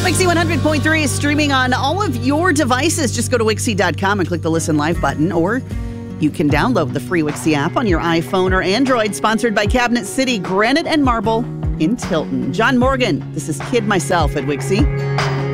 Wixie 100.3 is streaming on all of your devices. Just go to Wixie.com and click the Listen Live button, or you can download the free Wixie app on your iPhone or Android. Sponsored by Cabinet City Granite and Marble in Tilton. John Morgan, this is Kid Myself at Wixie.